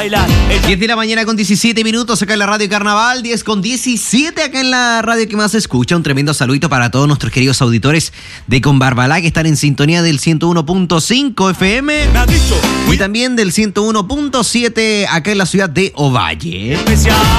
bailar. 10 de la mañana con 17 minutos acá en la Radio Carnaval, 10 con 17 acá en la radio que más se escucha. Un tremendo saludito para todos nuestros queridos auditores de Combarbalá que están en sintonía del 101.5 FM y también del 101.7 acá en la ciudad de Ovalle. Especial.